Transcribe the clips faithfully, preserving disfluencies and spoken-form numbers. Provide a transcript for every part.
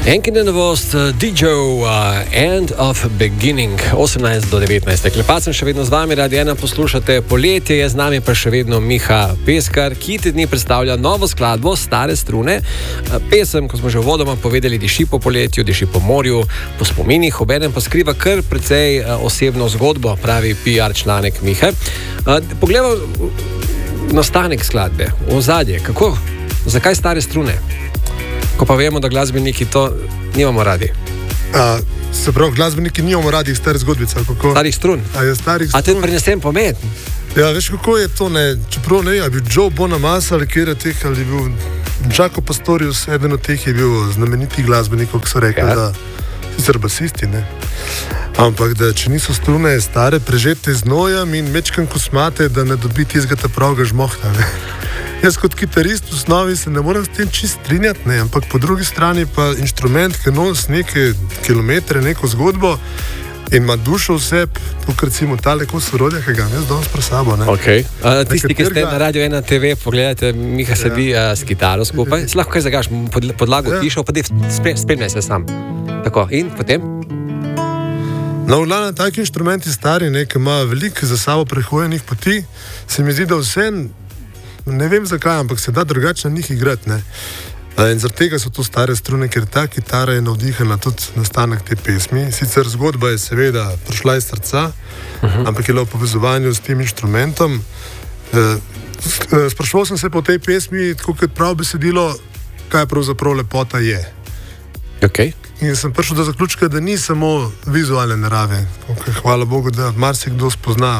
Enkina novost, D J uh, End of Beginning, osemnajst do devetnajst. Klepac sem še vedno z vami, Radio ena poslušate Poletje, je z nami pa še vedno Miha Peskar, ki te dni predstavlja novo skladbo Stare strune. Pesem, ko smo že uvodoma povedali, diši po poletju, diši po morju, po spominih, obenem pa skriva kar precej osebno zgodbo, pravi P R članek Mihe. Poglejmo nastanek skladbe, ozadje, kako, zakaj Stare strune? Ko pa vemo, da glasbeniki to nimamo radi. A, se pravi, glasbeniki nimamo radi starih zgodbic, ali kako? Starih strun. A je starih strun. A te prinesem pomen? Ja, veš, kako je to, ne? Čeprav ne, je bil Joe Bonamassa ali kjer je teh, ali je bil Jaco Pastorius, eden od teh je bil znamenitih glasbenikov, ki so rekli, ja. Da sicer basisti, ne? Ampak, da če niso strune stare, prežete z nojem in mečkan kosmate, da ne dobi tizgata pravga žmohta, ne? Jaz kot kitarist v osnovi se ne morem s tem čist strinjati, ne, ampak po drugi strani pa inštrument, ki nosi neke kilometre, neko zgodbo in ima dušo vse, kot recimo tale kos orodja, ki ga imam jaz danes pred sabo. Ne. Okay. A, tisti, ki ste Nekaterega... na Radio ena te ve, pogledajte, Miha sedi ja. a, s kitaro skupaj, se lahko kaj zagaš, pod, podlago ja. Tišo, pa dej spremljaj se sam. Tako, in potem? No, v glavnem, taki inštrumenti stari, ne, ki ima veliko za sabo prehojenih poti, se mi zdi, da vse ne vem zakaj, ampak se da drugače na njih igrati. Ne? In zaradi tega so to stare strune, ker ta kitara je navdihana tudi nastanek te pesmi. Sicer zgodba je seveda prišla iz srca, uh-huh. ampak je bila v povezovanju s tem inštrumentom. Sprašoval sem se po tej pesmi, tako kot prav besedilo, kaj pravzaprav lepota je. Okay. In sem prišel do zaključka, da ni samo vizualne narave. Hvala Bogu, da marsikdo spozna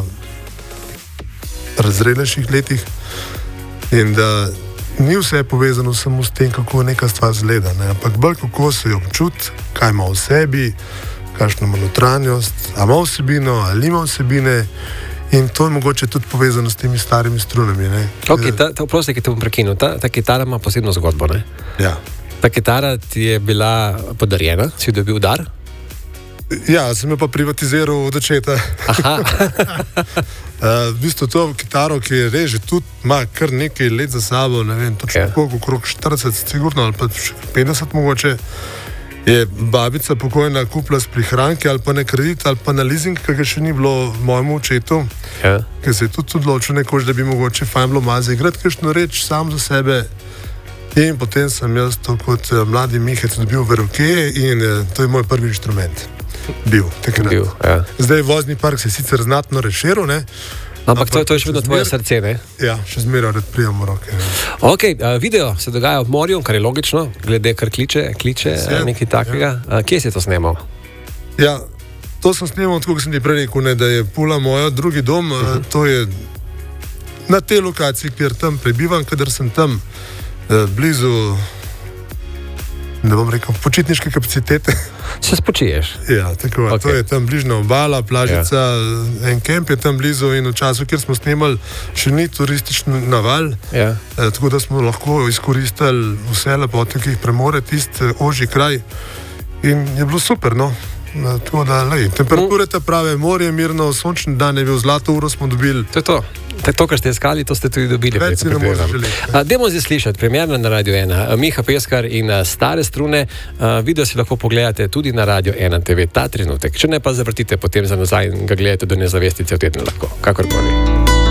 v razrednejših letih. In da ni vse povezano samo s tem, kako neka stvar zgleda, ne? Ampak bolj kako se jo občuti, kaj ima v sebi, kakšno ima notranjost, a ima vsebino, ali ima vsebine. In to je mogoče tudi povezano s temi starimi strunami. Ne? Ok, ta, ta, prosti, ki te bom prekinil. Ta, ta kitara ima posebno zgodbo, ne? Ja. Ta kitara ti je bila podarjena, si dobil dar? Ja, sem jo pa privatiziral od začetka. Aha. uh, v bistvu to kitaro, ki je reže tudi, ima kar nekaj let za sabo, ne vem, točno ja. koliko, okrog štirideset, sigurno, ali pa petdeset mogoče, je babica pokojna kupila s prihranki ali pa na kredit ali pa na leasing, ki ga še ni bilo mojemu očetu, ja. Ker se je tudi odločil nekoč, da bi mogoče fajn bilo mazi igrati kakšno reč sam za sebe. In potem sem jaz to kot mladi Mihec dobil v roke in to je moj prvi inštrument. Bil, bil ja. Zdaj vozni park se je sicer znatno razširil, ne? Ampak, ampak to, to je še vedno tvoje srce, ne? Ja, še zmeraj rad prijemo roke. Ja. Ok, uh, video se dogaja ob morju, kar je logično, glede kar kliče, kliče uh, nekaj takega. Ja. Uh, kje si to snemal? Ja, to sem snemal, tako kot sem ti prej rekel, ne, da je Pula moja drugi dom. Uh-huh. uh, to je na tej lokaciji, kjer tam prebivam, kadar sem tam uh, blizu, ne bom rekel, počitniške kapacitete. Se spočiješ? Ja, tako okay. To je tam bližna obala, plažica, ja. En kemp je tam blizu in v času, kjer smo snemali, še ni turistični naval, ja. eh, tako da smo lahko izkoristili vse lepote, ki jih premore tisti ožji kraj in je bilo super, no. Tako da, lej, temperature te prave, morje mirno, sončni dan je bil, zlato uro smo dobili. To je to. To, kar ste iskali, to ste tudi dobili. Več si ne moreš želeti. Dajmo zdaj slišati, premierno na Radio ena. Miha Peskar in Stare strune. A, video si lahko pogledate tudi na Radio ena te ve ta trenutek. Če ne pa zavrtite potem za nazaj in ga gledate do nezavestice v teden lahko. Kakorkoli.